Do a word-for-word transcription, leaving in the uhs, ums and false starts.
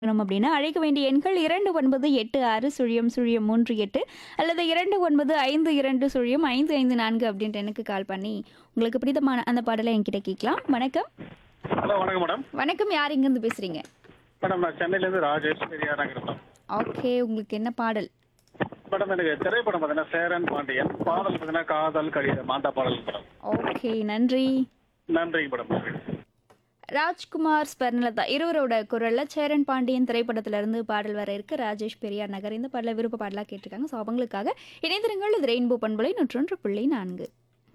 வேணும் அப்படின்னா அழைக்க வேண்டிய எண்கள் இரண்டு ஒன்பது எட்டு ஆறு சுழியம் சுழியம் மூன்று எட்டு அல்லது இரண்டு ஒன்பது ஐந்து இரண்டு சுழியம் ஐந்து ஐந்து நான்கு அப்படின்ட்டு எனக்கு கால் பண்ணி உங்களுக்கு பிடித்தமான அந்த பாடலை என்கிட்ட கேட்கலாம். வணக்கம். ஹலோ வணக்கம் மேடம். வணக்கம். யார் இங்கேருந்து பேசுறீங்க? மேடம் நான் சென்னையிலேருந்து ராஜேஷ் பெரியார் நகரம். ஓகே, உங்களுக்கு என்ன பாடல்? மேடம் எனக்கு திரைப்படம் பார்த்தீங்கன்னா சேரன் பாண்டியன், பாடல் பார்த்தீங்கன்னா காதல் கடிதம், மாந்தா பாடல் மேடம். ஓகே, நன்றி. நன்றிங்க மேடம். நன்றி. ராஜ்குமார் ஸ்பர்ணலதா இருவரோட குரல்ல சேரன் பாண்டியன் திரைப்படத்துல இருந்து பாடல் வர இருக்கு. ராஜேஷ் பெரியார் நகர் இந்த பாடல விருப்ப பாடலா கேட்டிருக்காங்க. ஸோ அவங்களுக்காக இணைந்திருங்கள். இது ரெயின்போ பண்பலை நூற்றொன்று புள்ளி நான்கு.